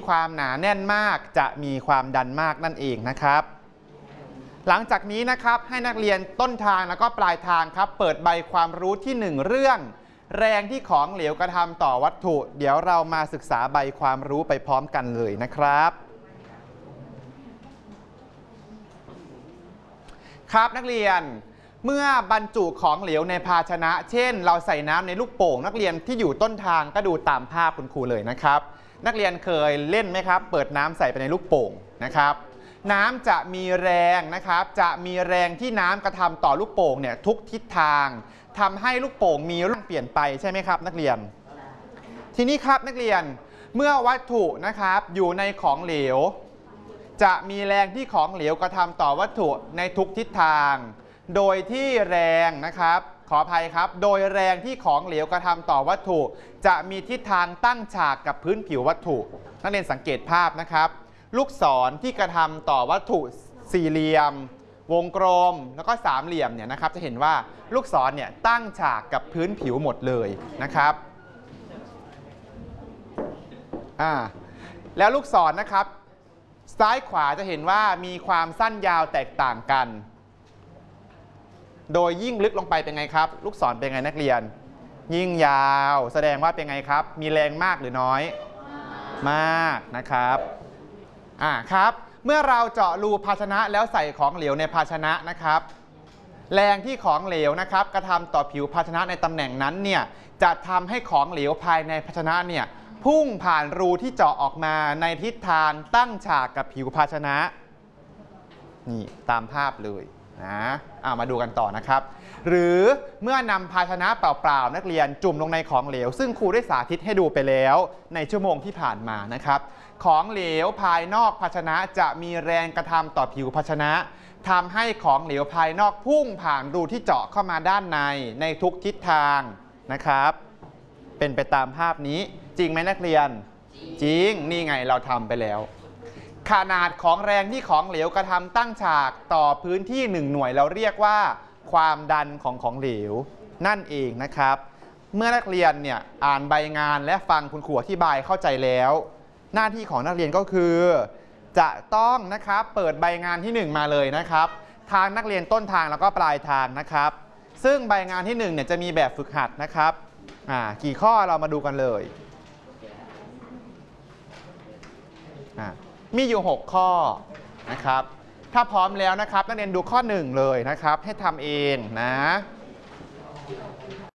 ความหนาแน่นมากจะมีความดันมากนั่นเองนะครับหลังจากนี้นะครับให้นักเรียนต้นทางแล้วก็ปลายทางครับเปิดใบความรู้ที่1เรื่องแรงที่ของเหลวกระทำต่อวัตถุเดี๋ยวเรามาศึกษาใบความรู้ไปพร้อมกันเลยนะครับครับนักเรียนเมื่อบรรจุของเหลวในภาชนะเช่นเราใส่น้ำในลูกโป่งนักเรียนที่อยู่ต้นทางก็ดูตามภาพคุณครูเลยนะครับนักเรียนเคยเล่นไหมครับเปิดน้ำใส่ไปในลูกโป่งนะครับน้ำจะมีแรงนะครับจะมีแรงที่น้ำกระทำต่อลูกโป่งเนี่ยทุกทิศทางทำให้ลูกโป่งมีรูปเปลี่ยนไปใช่ไหมครับนักเรียนทีนี้ครับนักเรียนเมื่อวัตถุนะครับอยู่ในของเหลวจะมีแรงที่ของเหลวกระทำต่อวัตถุในทุกทิศทางโดยที่แรงนะครับขออภัยครับโดยแรงที่ของเหลวกระทำต่อวัตถุจะมีทิศทางตั้งฉากกับพื้นผิววัตถุนักเรียนสังเกตภาพนะครับลูกศรที่กระทำต่อวัตถุสี่เหลี่ยมวงกลมแล้วก็สามเหลี่ยมเนี่ยนะครับจะเห็นว่าลูกศรเนี่ยตั้งฉากกับพื้นผิวหมดเลยนะครับแล้วลูกศรนะครับซ้ายขวาจะเห็นว่ามีความสั้นยาวแตกต่างกันโดยยิ่งลึกลงไปเป็นไงครับลูกศรเป็นไงนักเรียนยิ่งยาวแสดงว่าเป็นไงครับมีแรงมากหรือน้อยมากนะครับครับเมื่อเราเจาะรูภาชนะแล้วใส่ของเหลวในภาชนะนะครับแรงที่ของเหลวนะครับกระทำต่อผิวภาชนะในตำแหน่งนั้นเนี่ยจะทำให้ของเหลวภายในภาชนะเนี่ยพุ่งผ่านรูที่เจาะออกมาในทิศทางตั้งฉากกับผิวภาชนะนี่ตามภาพเลยนะมาดูกันต่อนะครับหรือเมื่อนำภาชนะเปล่าๆนักเรียนจุ่มลงในของเหลวซึ่งครูได้สาธิตให้ดูไปแล้วในชั่วโมงที่ผ่านมานะครับของเหลวภายนอกภาชนะจะมีแรงกระทำต่อผิวภาชนะทำให้ของเหลวภายนอกพุ่งผ่านรูที่เจาะเข้ามาด้านในทุกทิศทางนะครับเป็นไปตามภาพนี้จริงไหมนักเรียนจริงนี่ไงเราทำไปแล้วขนาดของแรงที่ของเหลวกระทำตั้งฉากต่อพื้นที่1หน่วยเราเรียกว่าความดันของเหลวนั่นเองนะครับเมื่อนักเรียนเนี่ยอ่านใบงานและฟังคุณครูอธิบายเข้าใจแล้วหน้าที่ของนักเรียนก็คือจะต้องนะครับเปิดใบงานที่1มาเลยนะครับทางนักเรียนต้นทางแล้วก็ปลายทางนะครับซึ่งใบงานที่1เนี่ยจะมีแบบฝึกหัดนะครับกี่ข้อเรามาดูกันเลยมีอยู่6ข้อนะครับถ้าพร้อมแล้วนะครับนักเรียนดูข้อ1เลยนะครับให้ทำเองนะ